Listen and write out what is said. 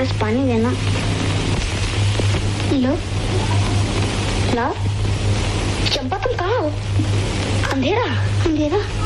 गिलास पानी देना। लो ला। चंपा तुम कहाँ हो? अंधेरा अंधेरा।